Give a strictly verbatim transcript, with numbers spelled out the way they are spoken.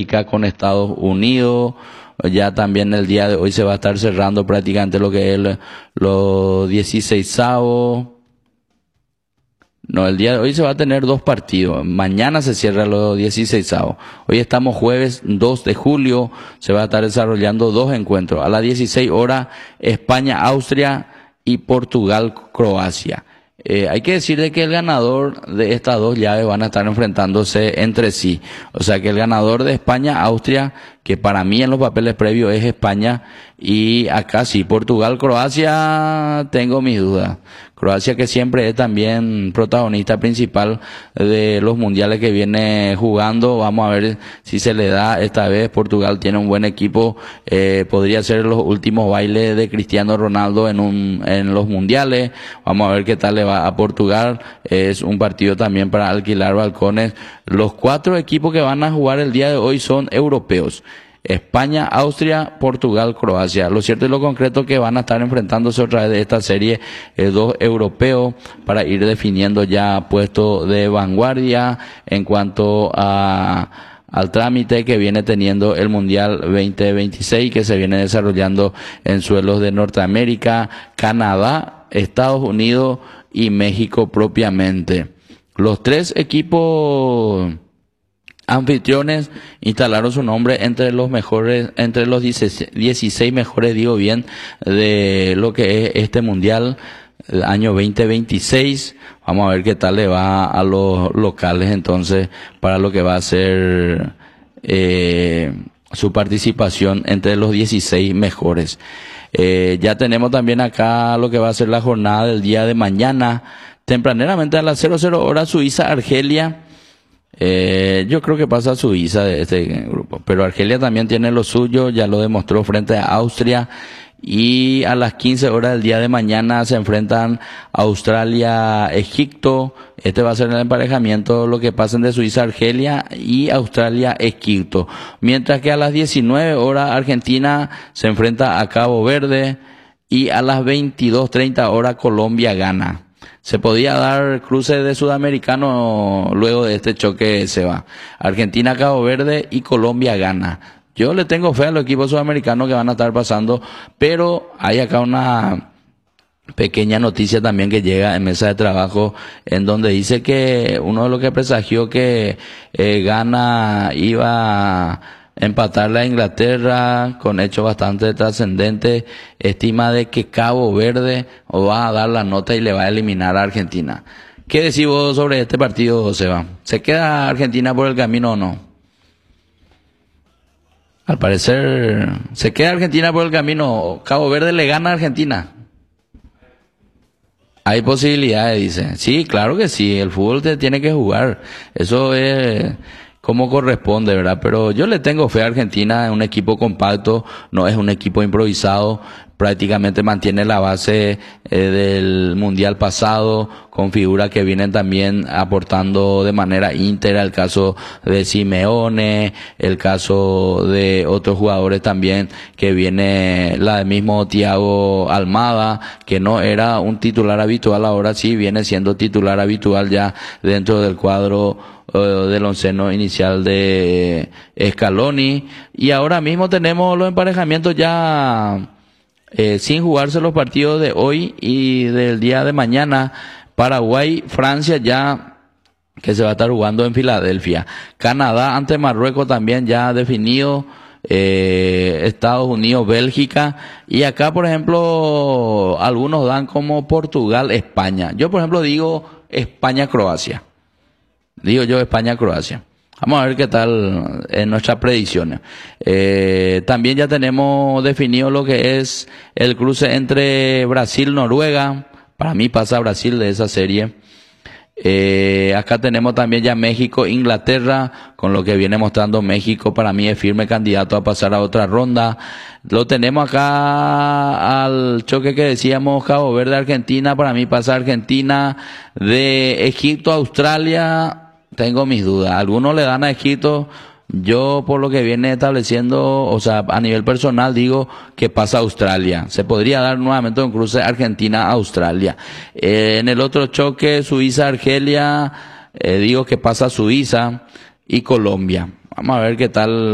Bélgica con Estados Unidos. Ya también el día de hoy se va a estar cerrando prácticamente lo que es el, los dieciseisavos. No, el día de hoy se va a tener dos partidos. Mañana se cierra los dieciseisavos. Hoy estamos jueves dos de julio. Se va a estar desarrollando dos encuentros. A las dieciséis horas, España-Austria y Portugal-Croacia. Eh, hay que decir de que el ganador de estas dos llaves van a estar enfrentándose entre sí. O sea que el ganador de España-Austria, que para mí en los papeles previos es España, y acá sí, Portugal-Croacia, tengo mis dudas. Croacia, que siempre es también protagonista principal de los mundiales que viene jugando. Vamos a ver si se le da esta vez. Portugal tiene un buen equipo, eh, podría ser los últimos bailes de Cristiano Ronaldo en un en los mundiales. Vamos a ver qué tal le va a Portugal. Es un partido también para alquilar balcones. Los cuatro equipos que van a jugar el día de hoy son europeos: España, Austria, Portugal, Croacia. Lo cierto y lo concreto que van a estar enfrentándose otra vez de esta serie, eh, dos europeos, para ir definiendo ya puesto de vanguardia en cuanto a al trámite que viene teniendo el Mundial veinte veintiséis, que se viene desarrollando en suelos de Norteamérica, Canadá, Estados Unidos y México propiamente. Los tres equipos anfitriones instalaron su nombre entre los mejores, entre los dieciséis mejores, digo bien, de lo que es este mundial, el año veinte veintiséis. Vamos a ver qué tal le va a los locales entonces para lo que va a ser eh, su participación entre los dieciséis mejores. Eh, ya tenemos también acá lo que va a ser la jornada del día de mañana, tempraneramente a las cero cero horas, Suiza-Argelia. Eh, yo creo que pasa a Suiza de este grupo, pero Argelia también tiene lo suyo, ya lo demostró frente a Austria. Y a las quince horas del día de mañana se enfrentan Australia-Egipto. Este va a ser el emparejamiento, lo que pasen de Suiza-Argelia y Australia-Egipto. Mientras que a las diecinueve horas Argentina se enfrenta a Cabo Verde, y a las veintidós treinta horas Colombia-Ghana. Se podía dar cruce de sudamericano luego de este choque. Se va Argentina, Cabo Verde y Colombia gana. Yo le tengo fe a los equipos sudamericanos que van a estar pasando, pero hay acá una pequeña noticia también que llega en mesa de trabajo, en donde dice que uno de los que presagió que eh, Ghana iba a empatarle a Inglaterra con hechos bastante trascendentes, estima de que Cabo Verde va a dar la nota y le va a eliminar a Argentina. ¿Qué decís vos sobre este partido, Seba? ¿Se queda Argentina por el camino o no? Al parecer, ¿se queda Argentina por el camino? ¿Cabo Verde le gana a Argentina? Hay posibilidades, dice. Sí, claro que sí, el fútbol te tiene que jugar. Eso es como corresponde, ¿verdad? Pero yo le tengo fe a Argentina, es un equipo compacto, no es un equipo improvisado, prácticamente mantiene la base eh, del mundial pasado, con figuras que vienen también aportando de manera íntegra, el caso de Simeone, el caso de otros jugadores también, que viene la del mismo Thiago Almada, que no era un titular habitual, ahora sí viene siendo titular habitual ya dentro del cuadro del onceno inicial de Scaloni. Y ahora mismo tenemos los emparejamientos ya eh, sin jugarse los partidos de hoy y del día de mañana. Paraguay, Francia ya, que se va a estar jugando en Filadelfia. Canadá ante Marruecos también ya definido. Eh, Estados Unidos, Bélgica. Y acá, por ejemplo, algunos dan como Portugal, España. Yo, por ejemplo, digo España, Croacia. Digo yo España-Croacia. Vamos a ver qué tal en nuestras predicciones. Eh, también ya tenemos definido lo que es el cruce entre Brasil-Noruega. Para mí pasa Brasil de esa serie. Eh, acá tenemos también ya México-Inglaterra, con lo que viene mostrando México. Para mí es firme candidato a pasar a otra ronda. Lo tenemos acá al choque que decíamos, Cabo Verde-Argentina. Para mí pasa Argentina. De Egipto-Australia, tengo mis dudas. Algunos le dan a Egipto. Yo, por lo que viene estableciendo, o sea, a nivel personal, digo que pasa Australia. Se podría dar nuevamente un cruce Argentina-Australia. Eh, en el otro choque, Suiza-Argelia, eh, digo que pasa Suiza y Colombia. Vamos a ver qué tal